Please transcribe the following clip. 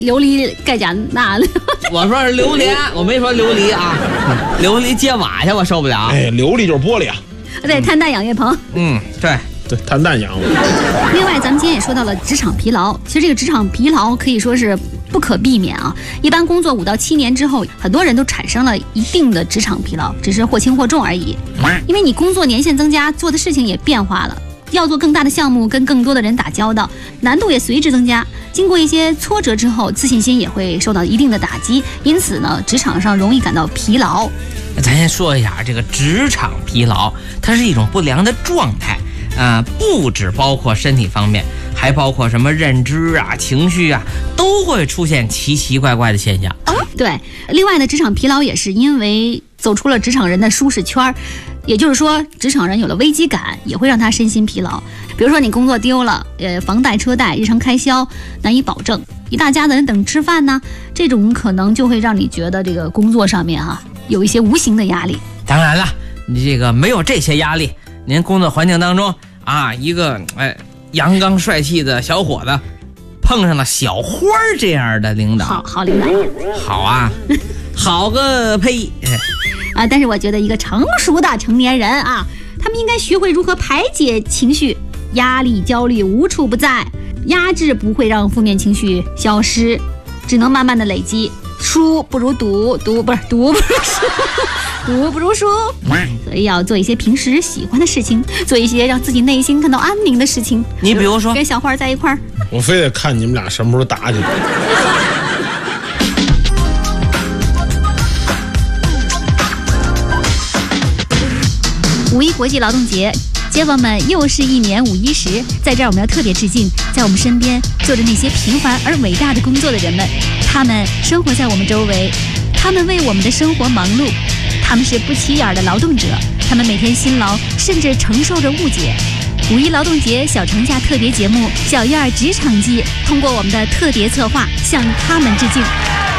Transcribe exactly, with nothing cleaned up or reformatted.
琉璃盖甲那我说是榴莲，我没说琉璃啊，琉璃接瓦去我受不了。 哎，琉璃就是玻璃啊。 对，碳氮氧液硼。 嗯，对对，碳氮氧。 另外，咱们今天也说到了职场疲劳，其实这个职场疲劳可以说是不可避免啊。一般工作五到七年之后，很多人都产生了一定的职场疲劳，只是或轻或重而已。因为你工作年限增加，做的事情也变化了。要做更大的项目，跟更多的人打交道，难度也随之增加。经过一些挫折之后，自信心也会受到一定的打击，因此呢，职场上容易感到疲劳。 咱先说一下这个职场疲劳，它是一种不良的状态，呃，不只包括身体方面，还包括什么认知啊、情绪啊，都会出现奇奇怪怪的现象。 对，另外呢，职场疲劳也是因为走出了职场人的舒适圈，也就是说，职场人有了危机感，也会让他身心疲劳。比如说你工作丢了，呃，房贷、车贷、日常开销难以保证，一大家子人等吃饭呢，这种可能就会让你觉得这个工作上面哈、啊、有一些无形的压力。 当然了，你这个没有这些压力，您工作环境当中啊，一个哎阳刚帅气的小伙子，碰上了小花这样的领导， 好好领导， 好啊，好个呸！ 啊，但是我觉得一个成熟的成年人啊，他们应该学会如何排解情绪，压力、焦虑无处不在，压制不会让负面情绪消失，只能慢慢的累积。书不如读，读不是读不如书，读不如书，所以要做一些平时喜欢的事情，做一些让自己内心感到安宁的事情。 你比如说跟小花在一块儿， 我非得看你们俩什么时候打起来。 五一国际劳动节，街坊们又是一年五一时，在这儿我们要特别致敬，在我们身边做着那些平凡而伟大的工作的人们，他们生活在我们周围，他们为我们的生活忙碌，他们是不起眼的劳动者，他们每天辛劳，甚至承受着误解。五一劳动节小长假特别节目《小燕儿职场记》，通过我们的特别策划向他们致敬。